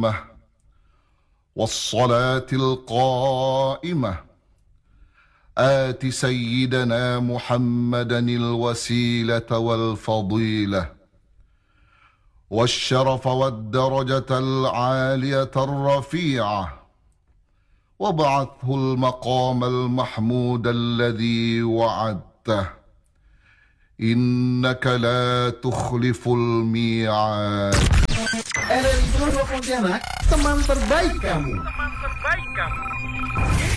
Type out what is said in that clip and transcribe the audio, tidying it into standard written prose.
التامة والصلاة القائمة آت سيدنا محمدا الوسيلة والفضيلة والشرف والدرجة العالية الرفيعة وابعثه المقام المحمود الذي وعدته إنك لا تخلف الميعاد. RRI Pontianak, teman terbaik kamu.